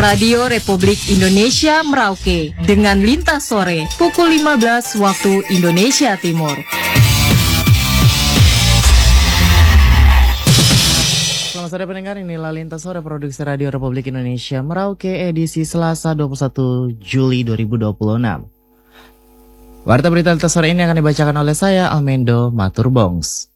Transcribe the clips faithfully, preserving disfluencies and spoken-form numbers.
Radio Republik Indonesia Merauke dengan Lintas Sore pukul lima belas waktu Indonesia Timur. Selamat sore pendengar, inilah Lintas Sore produksi Radio Republik Indonesia Merauke edisi Selasa dua puluh satu Juli dua ribu dua puluh enam. Warta berita Lintas Sore ini akan dibacakan oleh saya Almendo Maturbongs.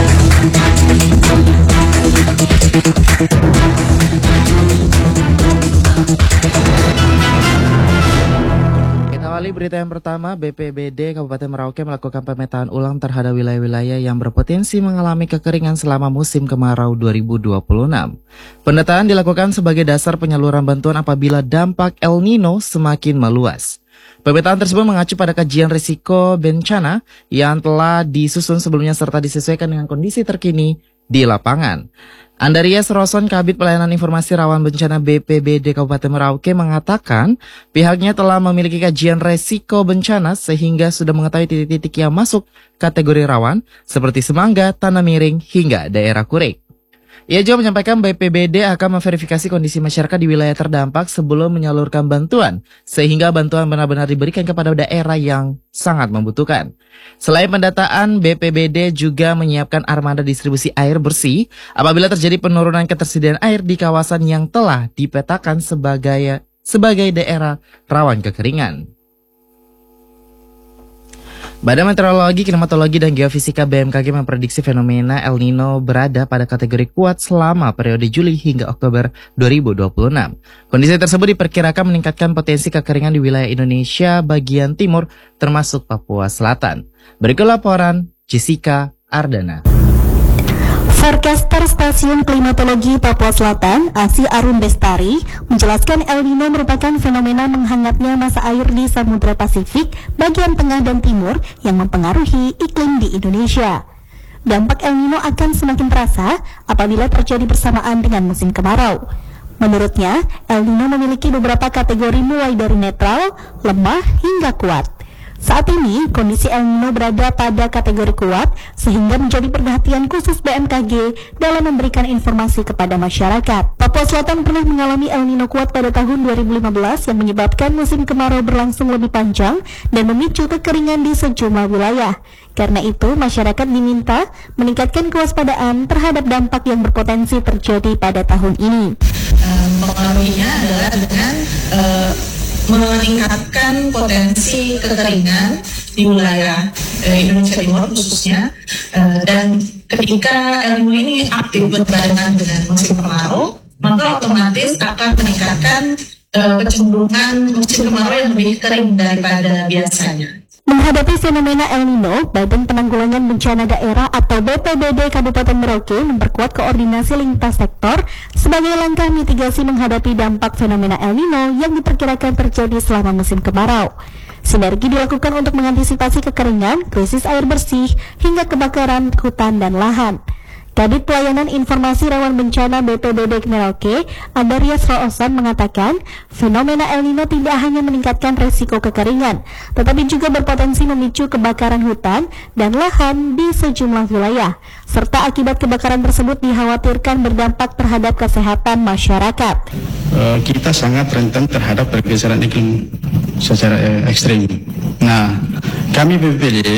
Kita awali berita yang pertama. B P B D Kabupaten Merauke melakukan pemetaan ulang terhadap wilayah-wilayah yang berpotensi mengalami kekeringan selama musim kemarau dua ribu dua puluh enam. Pendataan dilakukan sebagai dasar penyaluran bantuan apabila dampak El Nino semakin meluas. Pemetaan tersebut mengacu pada kajian risiko bencana yang telah disusun sebelumnya serta disesuaikan dengan kondisi terkini di lapangan. Andarias Roson, Kabid Pelayanan Informasi Rawan Bencana B P B D Kabupaten Merauke mengatakan pihaknya telah memiliki kajian risiko bencana sehingga sudah mengetahui titik-titik yang masuk kategori rawan seperti Semangga, Tanah Miring, hingga daerah Kurik. Ia juga menyampaikan B P B D akan memverifikasi kondisi masyarakat di wilayah terdampak sebelum menyalurkan bantuan, sehingga bantuan benar-benar diberikan kepada daerah yang sangat membutuhkan. Selain pendataan, B P B D juga menyiapkan armada distribusi air bersih apabila terjadi penurunan ketersediaan air di kawasan yang telah dipetakan sebagai, sebagai daerah rawan kekeringan. Badan Meteorologi, Klimatologi, dan Geofisika B M K G memprediksi fenomena El Nino berada pada kategori kuat selama periode Juli hingga Oktober dua ribu dua puluh enam. Kondisi tersebut diperkirakan meningkatkan potensi kekeringan di wilayah Indonesia bagian timur termasuk Papua Selatan. Berikut laporan Jessica Ardana. Forecaster Stasiun Klimatologi Papua Selatan, Asi Arun Bestari, menjelaskan El Nino merupakan fenomena menghangatnya masa air di Samudra Pasifik bagian tengah dan timur yang mempengaruhi iklim di Indonesia. Dampak El Nino akan semakin terasa apabila terjadi bersamaan dengan musim kemarau. Menurutnya, El Nino memiliki beberapa kategori mulai dari netral, lemah, hingga kuat. Saat ini, kondisi El Nino berada pada kategori kuat sehingga menjadi perhatian khusus B M K G dalam memberikan informasi kepada masyarakat. Papua Selatan pernah mengalami El Nino kuat pada tahun dua ribu lima belas yang menyebabkan musim kemarau berlangsung lebih panjang dan memicu kekeringan di sejumlah wilayah. Karena itu, masyarakat diminta meningkatkan kewaspadaan terhadap dampak yang berpotensi terjadi pada tahun ini. Um, Pengaruhnya adalah dengan uh, meningkatkan potensi kekeringan di wilayah eh, Indonesia Timur khususnya, eh, dan ketika El Nino ini aktif berbarengan dengan musim kemarau, maka otomatis akan meningkatkan eh, kecenderungan musim kemarau yang lebih kering daripada biasanya. Menghadapi fenomena El Nino, Badan Penanggulangan Bencana Daerah atau B P B D Kabupaten Merauke memperkuat koordinasi lintas sektor sebagai langkah mitigasi menghadapi dampak fenomena El Nino yang diperkirakan terjadi selama musim kemarau. Sinergi dilakukan untuk mengantisipasi kekeringan, krisis air bersih, hingga kebakaran hutan dan lahan. Kabid Pelayanan Informasi Rawan Bencana B P B D Merauke, Andarias Rosan mengatakan, fenomena El Nino tidak hanya meningkatkan resiko kekeringan, tetapi juga berpotensi memicu kebakaran hutan dan lahan di sejumlah wilayah, serta akibat kebakaran tersebut dikhawatirkan berdampak terhadap kesehatan masyarakat. Uh, kita sangat rentan terhadap pergeseran iklim secara uh, ekstrim. Nah, kami B P B D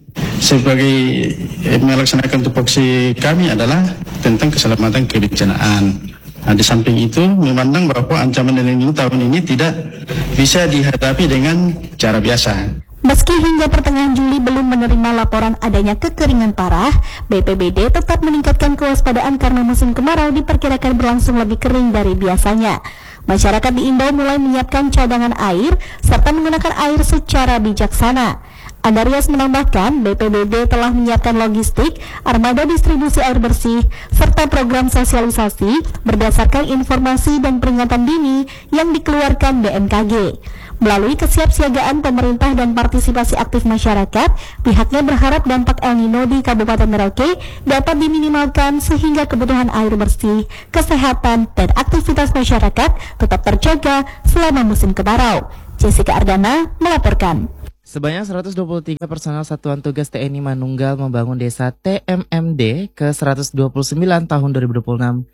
sebagai eh, melaksanakan tupoksi kami adalah tentang keselamatan kebencanaan. Nah, di samping itu memandang bahwa ancaman El Nino tahun ini tidak bisa dihadapi dengan cara biasa. Meski hingga pertengahan Juli belum menerima laporan adanya kekeringan parah, B P B D tetap meningkatkan kewaspadaan karena musim kemarau diperkirakan berlangsung lebih kering dari biasanya. Masyarakat diimbau mulai menyiapkan cadangan air serta menggunakan air secara bijaksana. Andarias menambahkan, B P B D telah menyiapkan logistik, armada distribusi air bersih, serta program sosialisasi berdasarkan informasi dan peringatan dini yang dikeluarkan B M K G. Melalui kesiapsiagaan pemerintah dan partisipasi aktif masyarakat, pihaknya berharap dampak El Nino di Kabupaten Merauke dapat diminimalkan sehingga kebutuhan air bersih, kesehatan, dan aktivitas masyarakat tetap terjaga selama musim kemarau. Jessica Ardana melaporkan. Sebanyak seratus dua puluh tiga personel Satuan Tugas T N I Manunggal membangun desa T M M D ke seratus dua puluh sembilan tahun dua ribu dua puluh enam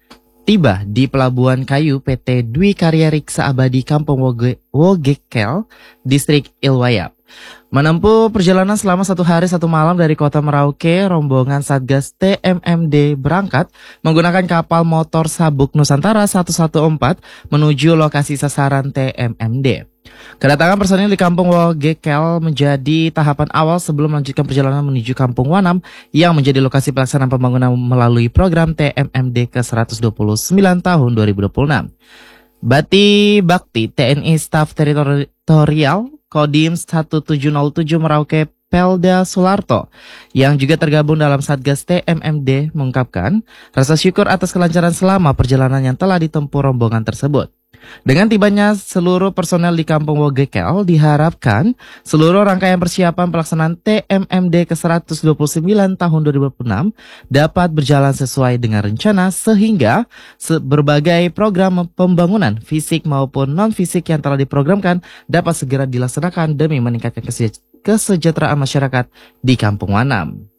tiba di Pelabuhan Kayu P T Dwi Karya Riksa Abadi Kampung Woge, Wogekel, Distrik Ilwayap. Menempuh perjalanan selama satu hari satu malam dari kota Merauke, rombongan Satgas T M M D berangkat menggunakan kapal motor Sabuk Nusantara seratus empat belas menuju lokasi sasaran T M M D. Kedatangan personil di Kampung Wogekel menjadi tahapan awal sebelum melanjutkan perjalanan menuju Kampung Wanam yang menjadi lokasi pelaksanaan pembangunan melalui program T M M D ke seratus dua puluh sembilan tahun dua ribu dua puluh enam. Bati Bakti T N I Staf Teritorial Kodim satu tujuh nol tujuh Merauke Pelda Sularto yang juga tergabung dalam Satgas T M M D mengungkapkan rasa syukur atas kelancaran selama perjalanan yang telah ditempuh rombongan tersebut. Dengan tibanya seluruh personel di Kampung Wogekel diharapkan seluruh rangkaian persiapan pelaksanaan T M M D ke seratus dua puluh sembilan tahun dua ribu dua puluh enam dapat berjalan sesuai dengan rencana sehingga berbagai program pembangunan fisik maupun non-fisik yang telah diprogramkan dapat segera dilaksanakan demi meningkatkan kesejahteraan masyarakat di Kampung Wanam.